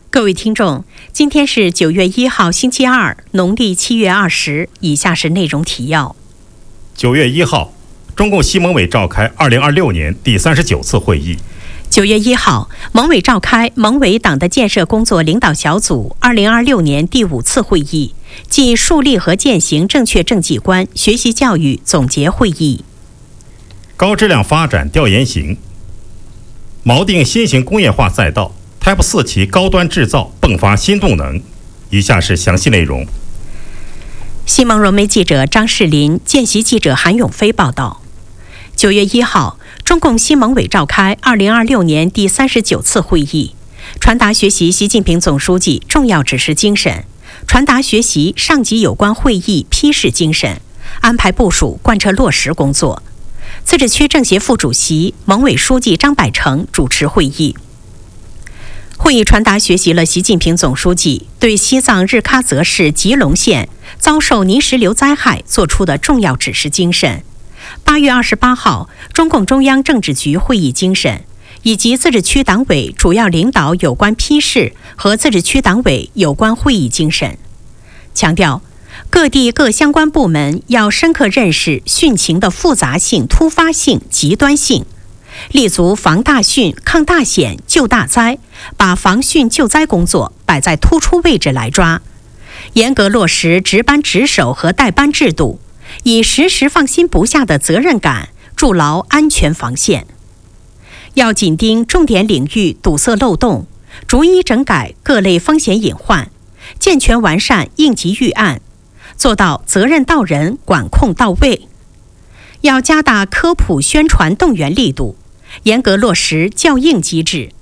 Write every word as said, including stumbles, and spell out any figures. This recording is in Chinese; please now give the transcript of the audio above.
各位听众，今天是九月一号，星期二，农历七月二十。以下是内容提要。 九月一号，中共西盟委召开二零二六年第三十九次会议。 九月一号，盟委召开盟委党的建设工作领导小组二零二六年第五次会议，即树立和践行正确政绩观学习教育总结会议。 高质量发展调研型，锚定新型工业化赛道。Type 四期高端制造迸发新动能。以下是详细内容。 西盟融媒记者张世林、见习记者韩永飞报道。九月一号，中共西盟委召开二零二六年第三十九次会议，传达学习习近平总书记重要指示精神，传达学习上级有关会议批示精神，安排部署贯彻落实工作。自治区政协副主席、盟委书记张百成主持会议。会议传达学习了习近平总书记对西藏日喀则市吉隆县遭受泥石流灾害作出的重要指示精神。八月二十八号，中共中央政治局会议精神以及自治区党委主要领导有关批示和自治区党委有关会议精神，强调各地各相关部门要深刻认识汛情的复杂性、突发性、极端性，立足防大汛、抗大险、救大灾，把防汛救灾工作摆在突出位置来抓，严格落实值班值守和带班制度，以时时放心不下的责任感筑牢安全防线。要紧盯重点领域堵塞漏洞，逐一整改各类风险隐患，健全完善应急预案，做到责任到人、管控到位。要加大科普宣传动员力度，严格落实教应机制，